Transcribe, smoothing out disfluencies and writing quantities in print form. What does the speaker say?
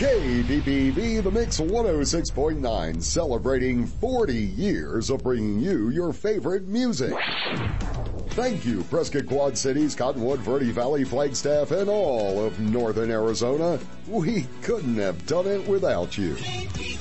KBBB, The Mix 106.9, celebrating 40 years of bringing you your favorite music. Thank you, Prescott Quad Cities, Cottonwood, Verde Valley, Flagstaff, and all of Northern Arizona. We couldn't have done it without you.